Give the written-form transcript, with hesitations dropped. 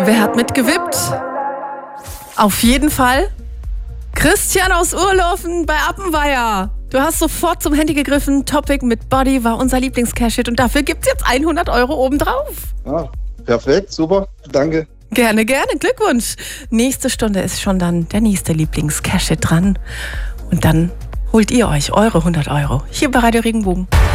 Wer hat mitgewippt? Auf jeden Fall Christian aus Urlaufen bei Appenweier. Du hast sofort zum Handy gegriffen. Topic mit Body war unser Lieblings-Cash-Hit und dafür gibt es jetzt 100 € obendrauf. Ah, perfekt, super, danke. Gerne, gerne, Glückwunsch. Nächste Stunde ist schon dann der nächste Lieblings-Cash-Hit dran. Und dann holt ihr euch eure 100 € hier bei Radio Regenbogen.